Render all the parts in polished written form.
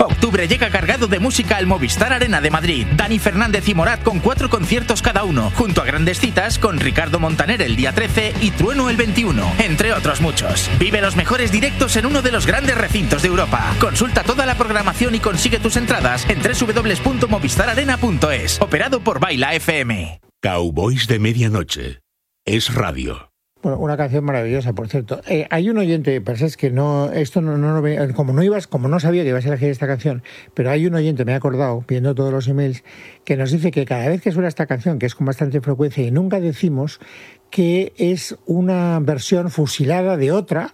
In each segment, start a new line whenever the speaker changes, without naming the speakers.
Octubre llega cargado de música al Movistar Arena de Madrid. Dani Fernández y Morat con 4 conciertos cada uno, junto a grandes citas con Ricardo Montaner el día 13 y Trueno el 21, entre otros muchos. Vive los mejores directos en uno de los grandes recintos de Europa. Consulta toda la programación y consigue tus entradas en www.movistararena.es. Operado por Baila FM.
Cowboys de Medianoche. Es radio.
Bueno, una canción maravillosa, por cierto. Hay un oyente, pero es que no, esto no como no sabía que ibas a elegir esta canción, pero hay un oyente, me he acordado, viendo todos los emails, que nos dice que cada vez que suena esta canción, que es con bastante frecuencia, y nunca decimos que es una versión fusilada de otra,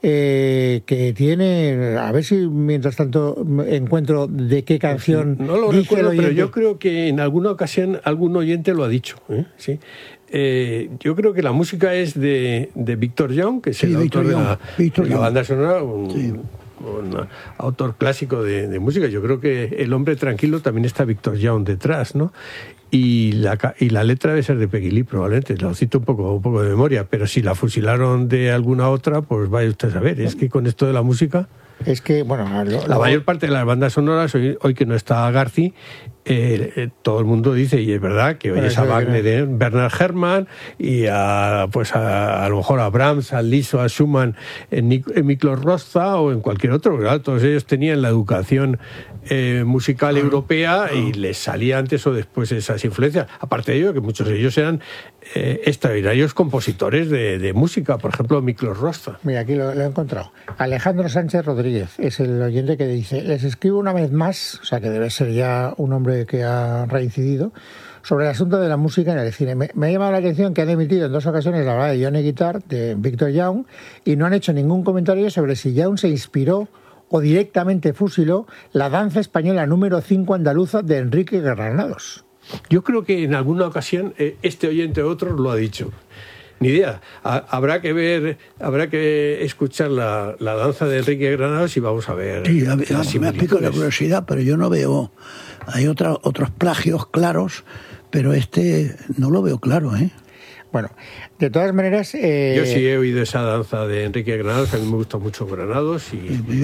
que tiene, a ver si mientras tanto encuentro de qué canción.
No lo recuerdo, pero yo creo que en alguna ocasión algún oyente lo ha dicho, ¿sí? Yo creo que la música es de Victor Young, que es el autor de la banda sonora, un autor clásico de música. Yo creo que El hombre tranquilo también está Victor Young detrás, ¿no? Y la letra debe ser de Peggy Lee, probablemente. Lo cito un poco de memoria, pero si la fusilaron de alguna otra, pues vaya usted a saber. Es que con esto de la música...
Es que, bueno...
La mayor parte de las bandas sonoras, hoy que no está Garci, todo el mundo dice, y es verdad, que oyes a Wagner, Bernard Herrmann, y a lo mejor a Brahms, a Liszt, a Schumann, en Miklos Rozsa o en cualquier otro, ¿verdad? Todos ellos tenían la educación musical europea y les salía antes o después esas influencias. Aparte de ello, que muchos de ellos eran extraordinarios compositores de música, por ejemplo, Miklos Rozsa.
Mira, aquí lo he encontrado. Alejandro Sánchez Rodríguez es el oyente que dice: les escribo una vez más, o sea que debe ser ya un hombre que ha reincidido, sobre el asunto de la música en el cine. Me ha llamado la atención que han emitido en 2 ocasiones la balada de Johnny Guitar de Victor Young y no han hecho ningún comentario sobre si Young se inspiró o directamente fusiló la danza española número 5 andaluza de Enrique Granados.
Yo creo que en alguna ocasión este oyente o otro lo ha dicho. Ni idea. Habrá que escuchar la danza de Enrique Granados y vamos a ver.
Sí, me ha picado la curiosidad, pero yo no veo. Hay otros plagios claros, pero este no lo veo claro, ¿eh?
Bueno, de todas maneras...
Yo sí he oído esa danza de Enrique Granados, a mí me gusta mucho Granados
voy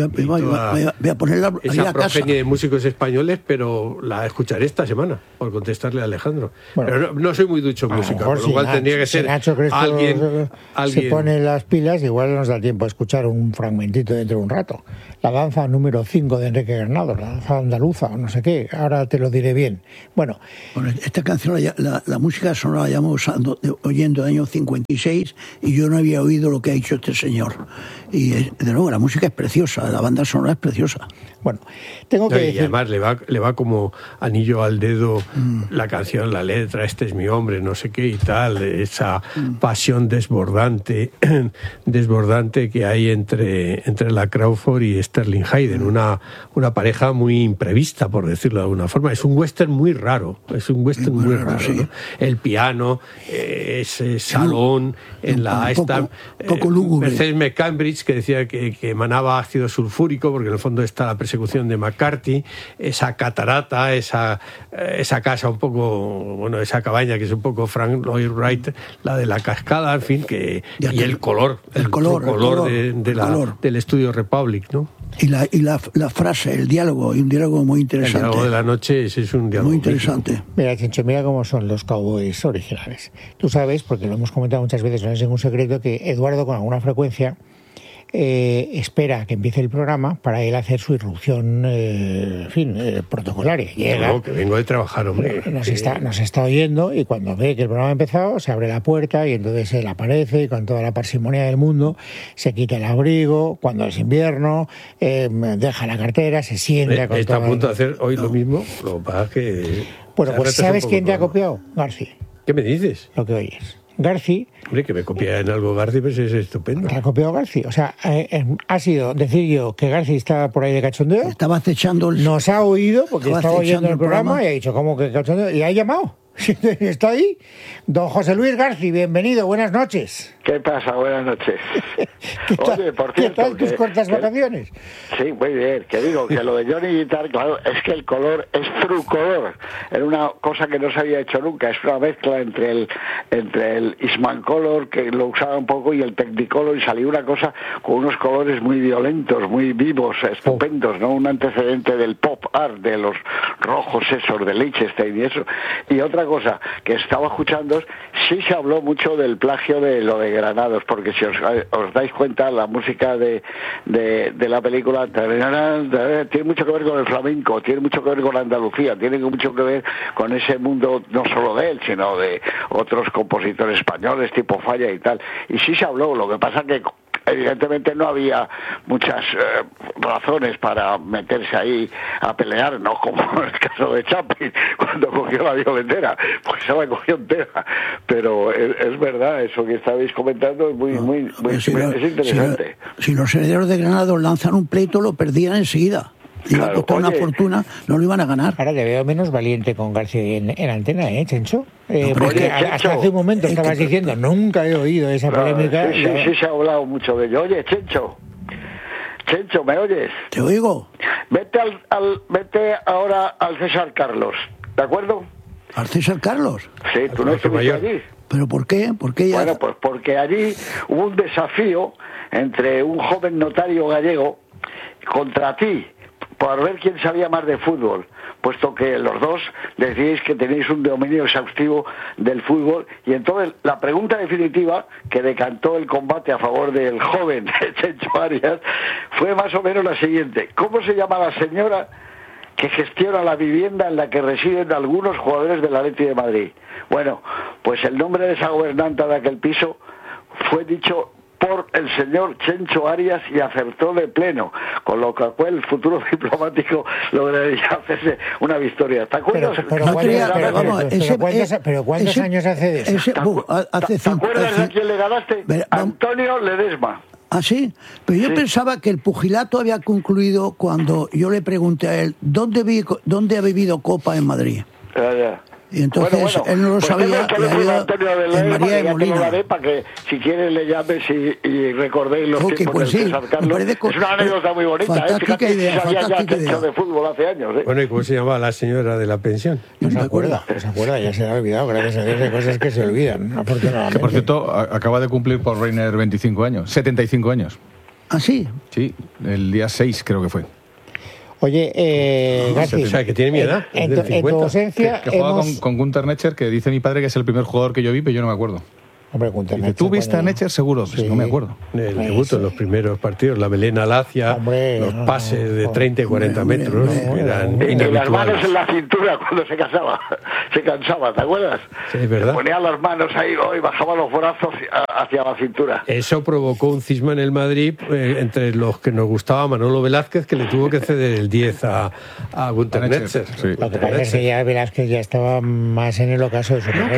a ponerla
esa progenie de músicos españoles, pero la escucharé esta semana, por contestarle a Alejandro. Bueno, pero no soy muy ducho en música, por lo cual tendría que ser alguien...
Se pone las pilas, igual nos da tiempo a escuchar un fragmentito dentro de un rato. La danza número 5 de Enrique Granados, la danza andaluza o no sé qué, ahora te lo diré bien. Bueno,
esta canción, la música sonora la llevamos oyendo en el año 56 y yo no había oído lo que ha dicho este señor. Y de nuevo, la música es preciosa, la banda sonora es preciosa.
Bueno, tengo que decir...
Y además le va como anillo al dedo la canción, la letra, este es mi hombre, no sé qué y tal, esa pasión desbordante que hay entre la Crawford y Sterling Hayden, una pareja muy imprevista, por decirlo de alguna forma. Es un western muy raro, muy raro,
sí.
¿no? El piano, ese salón en la
poco lúgubre.
Mercedes McCambridge, que decía que emanaba ácido sulfúrico, porque en el fondo está la persecución de McCarthy, esa catarata, esa casa un poco, bueno, esa cabaña que es un poco Frank Lloyd Wright, la de la cascada, en fin, y el color del estudio Republic, ¿no?
Y la frase, el diálogo, y un diálogo muy interesante.
El diálogo de la noche es un diálogo
muy interesante.
Mira, Chincho, mira cómo son los Cowboys originales. Tú sabes, porque lo hemos comentado muchas veces, no es ningún secreto, que Eduardo con alguna frecuencia espera que empiece el programa para él hacer su irrupción, protocolaria. Llega,
no, que vengo de trabajar, hombre.
Nos está oyendo y cuando ve que el programa ha empezado, se abre la puerta y entonces él aparece y con toda la parsimonia del mundo se quita el abrigo, cuando es invierno, deja la cartera, se sienta con
está a punto de hacer hoy lo mismo, lo que pasa es que...
Bueno, pues ¿sabes quién te ha copiado? Garci.
¿Qué me dices?
Lo que oyes. Garci...
Hombre, que me copia en algo Garci, pues es estupendo.
¿Te ha copiado Garci? O sea, ha sido decir yo que Garci está por ahí de cachondeo.
Estaba acechando
Nos ha oído, porque estaba oyendo el programa y ha dicho, ¿cómo que cachondeo? Y ha llamado. Está ahí. Don José Luis Garci, bienvenido, buenas noches.
¿Qué pasa? Buenas noches.
Oye, por cierto, ¿qué tal tus cortas vacaciones?
Sí, muy bien. Que digo que lo de Johnny Guitar, claro, es que el color es Trucolor. Era una cosa que no se había hecho nunca. Es una mezcla entre el Eastman Color, que lo usaba un poco, y el Technicolor, y salió una cosa con unos colores muy violentos, muy vivos, estupendos, ¿no? Un antecedente del pop art, de los rojos esos de Liechtenstein y eso. Y otra cosa que estaba escuchando, sí se habló mucho del plagio de lo de Granados, porque si os dais cuenta, la música de la película tiene mucho que ver con el flamenco, tiene mucho que ver con Andalucía, tiene mucho que ver con ese mundo, no solo de él, sino de otros compositores españoles, tipo Falla y tal. Y sí se habló, lo que pasa que evidentemente no había muchas razones para meterse ahí a pelear, no como en el caso de Chaplin cuando cogió la violentera, pues se la cogió entera. Pero es verdad, eso que estabais comentando es muy es interesante.
Si los herederos de Granados lanzan un pleito, lo perdían enseguida. Iba a costar una fortuna, no lo iban a ganar.
Ahora te veo menos valiente con García en antena, Chencho. Porque hasta hace un momento estabas diciendo, nunca he oído esa polémica.
Sí, se ha hablado mucho de ello. Oye, Chencho, ¿me oyes?
Te oigo.
Vete ahora al César Carlos, ¿de acuerdo?
¿Al César Carlos?
Sí, tú no estuviste allí.
¿Pero por qué?
Bueno, pues porque allí hubo un desafío entre un joven notario gallego contra ti, por ver quién sabía más de fútbol, puesto que los dos decís que tenéis un dominio exhaustivo del fútbol. Y entonces la pregunta definitiva que decantó el combate a favor del joven Chencho Arias fue más o menos la siguiente: ¿cómo se llama la señora que gestiona la vivienda en la que residen algunos jugadores del Atleti de Madrid? Bueno, pues el nombre de esa gobernanta de aquel piso fue dicho por el señor Chencho Arias y acertó de pleno, con lo cual el futuro diplomático lograría hacerse una victoria. ¿Te acuerdas?
Pero ¿cuántos años hace de eso?
Hace
¿Te acuerdas a quién le ganaste? Antonio Ledesma.
¿Ah, sí? Pero yo pensaba que el pugilato había concluido cuando yo le pregunté a él ¿dónde ha vivido Copa en Madrid?
Ya.
Y entonces él no lo sabía,
en María de Molina. Para que si quieres le llames y recordéis los tiempos
pues
del César Carlos. Es una anécdota muy bonita.
Fantástica idea.
De fútbol hace años.
Bueno, ¿y cómo se llamaba la señora de la pensión?
No se acuerda, ya se ha olvidado, gracias a Dios, hay cosas que se olvidan, afortunadamente.
Que, por cierto, acaba de cumplir por Reiner 75 años.
¿Ah, sí?
Sí, el día 6 creo que fue.
Oye,
García, o sea, que tiene mi edad.
En tu ausencia
que juega con Gunter Netzer, que dice mi padre que es el primer jugador que yo vi, pero yo no me acuerdo.
Hombre, Gunter Netzer.
¿Tú viste a Netzer seguro? Sí. No me acuerdo.
El debut en los primeros partidos, la melena lacia, los pases de 30 y 40 metros, eran inhabituales.
Y las manos en la cintura cuando se cansaba, ¿te acuerdas?
Sí, es verdad.
Ponía las manos ahí y bajaba los brazos hacia la cintura.
Eso provocó un cisma en el Madrid entre los que nos gustaba Manolo Velázquez, que le tuvo que ceder el 10 a Gunter Netzer.
Sí. Lo que pasa es que ya Velázquez ya estaba más en el ocaso de su carrera.
No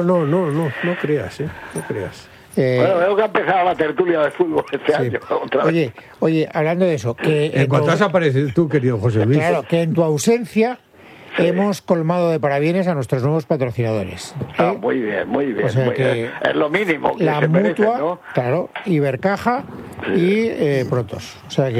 creas. No creas.
Bueno, veo que ha empezado la tertulia de fútbol este año. Otra vez.
Oye, hablando de eso, que
en cuanto has aparecido tú, querido José Luis.
Claro, que en tu ausencia hemos colmado de parabienes a nuestros nuevos patrocinadores.
Muy bien.
O sea que
es lo mínimo que
la
se
Mutua,
merecen, ¿no?
Claro, Ibercaja y Protos. O sea que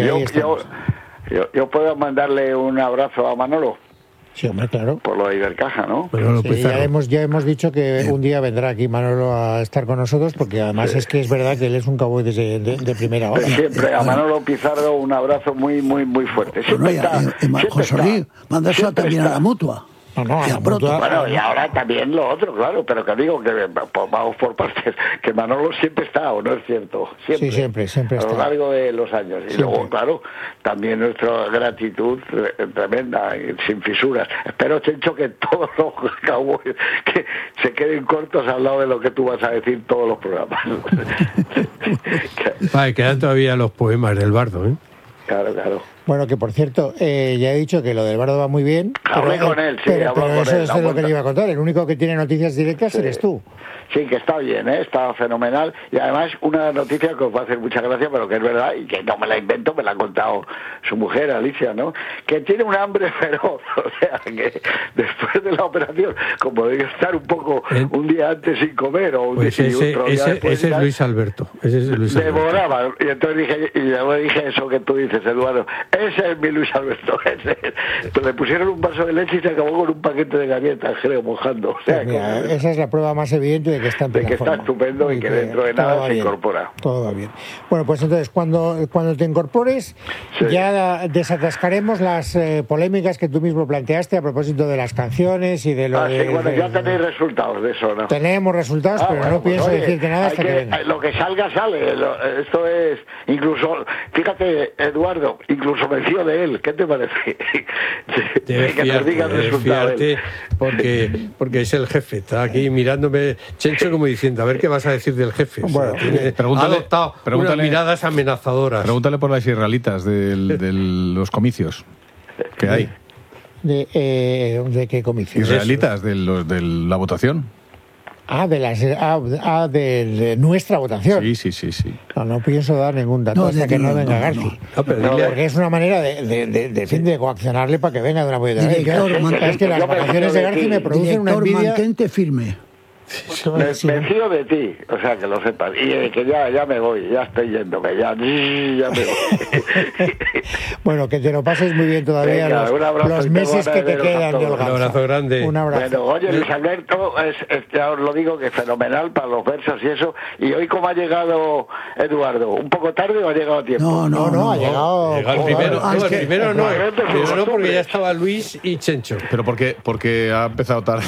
yo puedo mandarle un abrazo a Manolo.
Sí, hombre, claro.
Por lo de Ibercaja, ¿no?
Sí, ya hemos dicho que un día vendrá aquí Manolo a estar con nosotros, porque además es que es verdad que él es un cowboy de primera hora.
Siempre a Manolo Pizarro un abrazo muy fuerte.
José Luis, mándaselo también a la Mutua.
No, a la Mutua.
Bueno, y ahora también lo otro, claro, pero que digo que vamos por partes, que Manolo siempre está, ¿o no es cierto? Siempre
está.
A lo largo de los años. Y luego, claro, también nuestra gratitud tremenda, sin fisuras. Espero, Chencho, que todos los cowboys que se queden cortos al lado de lo que tú vas a decir todos los programas.
Quedan todavía los poemas del bardo, ¿eh?
Claro.
Bueno, que por cierto, ya he dicho que lo del Bardo va muy bien.
Hablé con él, sí,
pero
con
eso
él.
Es lo que le iba a contar. El único que tiene noticias directas eres tú.
Sí, que está bien, está fenomenal. Y además, una noticia que os va a hacer mucha gracia, pero que es verdad, y que no me la invento, me la ha contado su mujer, Alicia, ¿no? Que tiene un hambre feroz. O sea, que después de la operación, como debe estar un poco un día antes sin comer, o un
pues
día otro día después,
ese es Luis Alberto. Ese es Luis Alberto.
Devoraba. Y entonces dije eso que tú dices, Eduardo. Ese es mi Luis Alberto. Ese es. Pues le pusieron un vaso de leche y se acabó con un paquete de galletas, creo, mojando. O sea,
pues mira, esa es la prueba más evidente de que está en plena
forma. Está estupendo y que dentro de nada se incorpora.
Todo va bien. Bueno, pues entonces, cuando te incorpores, ya desatascaremos las polémicas que tú mismo planteaste a propósito de las canciones y de lo
bueno, ya tenéis resultados de eso, ¿no?
Tenemos resultados, pero no pienso decirte nada hasta que venga.
Lo que salga, sale. Esto es, incluso, fíjate, Eduardo, incluso me fío de él. ¿Qué te parece?
Debes fiarte porque es el jefe. Está aquí mirándome, Chencho, como diciendo, a ver qué vas a decir del jefe.
Bueno,
ha adoptado unas miradas amenazadoras.
Pregúntale por las israelitas de los comicios que hay.
¿De qué comicios?
Israelitas, de la votación.
De nuestra votación.
Sí.
No pienso dar ningún dato hasta que no venga Garci. Porque es una manera de coaccionarle para que venga de una buena vez. Es que las vacaciones de Garci me producen una envidia.
Mantente firme.
Me fío de ti, o sea, que lo sepas. Y que ya me voy, ya estoy yéndome, ya me voy.
Bueno, que te lo pases muy bien todavía.
Venga,
los meses que te quedan de
Un abrazo grande.
Un abrazo.
Bueno, oye, Luis Alberto, ya os lo digo, que es fenomenal para los versos y eso. ¿Y hoy cómo ha llegado Eduardo? ¿Un poco tarde o ha llegado a tiempo?
No, ha llegado.
Primero no, porque ya estaba Luis y Chencho.
Pero porque ha empezado tarde.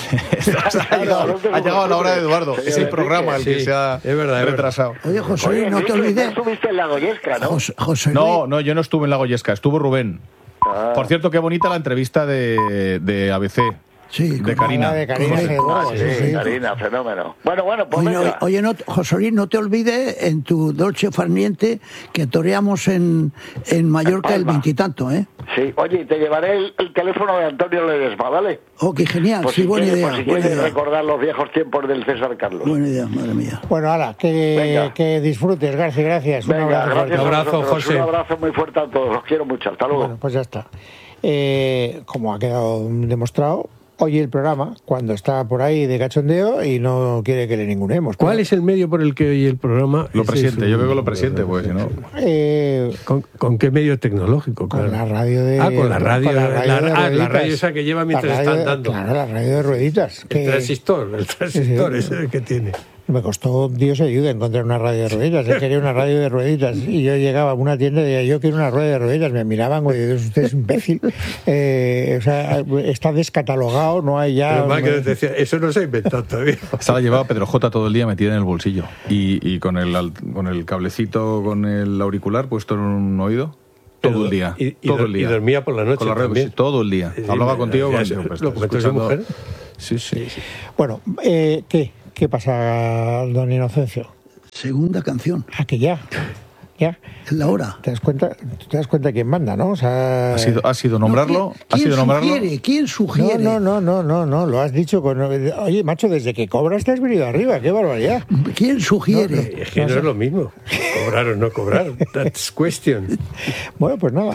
Ha llegado a la hora de Eduardo. Es el programa el que se ha retrasado.
Oye, José Luis, no te olvides.
Estuviste en la Goyesca, ¿no?
José Luis.
No, yo no estuve en la Goyesca, estuvo Rubén. Por cierto, qué bonita la entrevista de ABC.
Sí,
de Karina.
Karina, fenómeno. Bueno, pues
oye, José Luis, no te olvides en tu Dolce Farniente que toreamos en Mallorca el 20 ¿eh?
Sí, oye, te llevaré el teléfono de Antonio Ledesma, ¿vale?
Oh, qué genial, pues buena idea.
Si quieres recordar los viejos tiempos del César Carlos.
Buena idea, madre mía.
Bueno, ahora, que disfrutes, García, gracias.
Venga,
un abrazo
gracias
fuerte.
a vosotros. José. Un abrazo muy fuerte a todos, los quiero mucho, hasta luego.
Bueno, pues ya está. Como ha quedado demostrado, oye el programa cuando está por ahí de cachondeo y no quiere que le ningunemos.
¿Cuál es el medio por el que oye el programa?
Lo presiente, yo creo que lo presiente, pues si no.
¿Con qué medio tecnológico?
Con la radio de.
Con la radio. La radio esa que lleva mientras están dando.
Claro, la radio de rueditas.
El transistor es el que tiene.
Me costó Dios ayuda encontrar una radio de rueditas. Él quería una radio de rueditas y yo llegaba a una tienda y decía, yo quiero una rueda de rueditas. Me miraban, güey, usted es imbécil. O sea, está descatalogado, no hay ya.
Pero mal que decía, eso no se ha inventado todavía.
Esta la llevaba Pedro J todo el día metida en el bolsillo y con el cablecito, con el auricular puesto en un oído. Todo el día.
Y dormía por la noche.
Con la radio, todo el día. Hablaba contigo.
¿Lo comentó su mujer?
Sí.
Bueno, ¿Qué pasa, don Inocencio?
Segunda canción.
Que ya.
Es la hora.
¿Te das cuenta quién manda, no? O sea,
¿Ha sido nombrarlo?
¿Quién sugiere?
No, lo has dicho con... Oye, macho, desde que cobras te has venido arriba, qué barbaridad.
¿Quién sugiere?
Es que no es lo mismo. Cobrar o no cobrar. That's question.
Bueno, pues nada.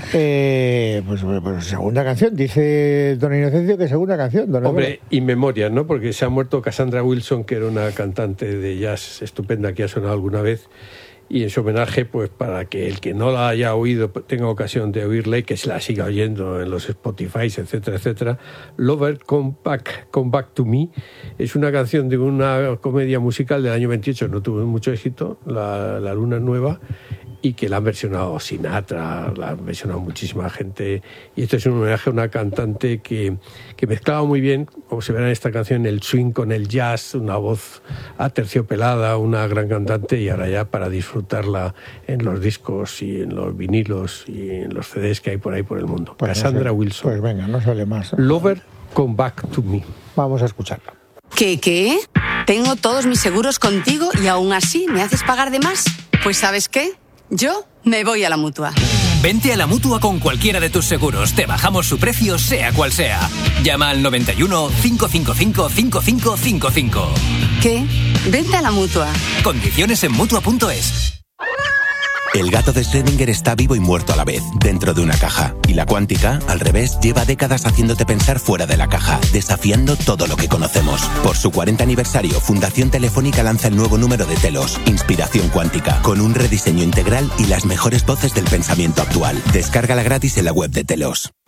Pues segunda canción. Dice don Inocencio que segunda canción.
Hombre, In Memoriam, ¿no? Porque se ha muerto Cassandra Wilson, que era una cantante de jazz estupenda que ha sonado alguna vez. Y en su homenaje, pues para que el que no la haya oído tenga ocasión de oírla y que se la siga oyendo en los Spotify, etcétera, etcétera, Lover Come Back to Me es una canción de una comedia musical del año 28, no tuvo mucho éxito, La Luna Nueva, y que la han versionado Sinatra, la han versionado muchísima gente, y esto es un homenaje a una cantante que mezclaba muy bien, como se verá en esta canción, el swing con el jazz, una voz aterciopelada, una gran cantante, y ahora ya para disfrutarla en los discos y en los vinilos y en los CDs que hay por ahí por el mundo.
Pues
Cassandra Wilson.
Pues venga, no sale más.
Lover, Come Back to Me.
Vamos a escucharla.
¿Qué? Tengo todos mis seguros contigo y aún así me haces pagar de más. Pues ¿sabes qué? Yo me voy a la Mutua.
Vente a la Mutua con cualquiera de tus seguros. Te bajamos su precio, sea cual sea. Llama al 91 555 5555.
¿Qué? Vente a la Mutua.
Condiciones en Mutua.es.
El gato de Schrödinger está vivo y muerto a la vez, dentro de una caja. Y la cuántica, al revés, lleva décadas haciéndote pensar fuera de la caja, desafiando todo lo que conocemos. Por su 40 aniversario, Fundación Telefónica lanza el nuevo número de Telos, Inspiración Cuántica, con un rediseño integral y las mejores voces del pensamiento actual. Descárgala gratis en la web de Telos.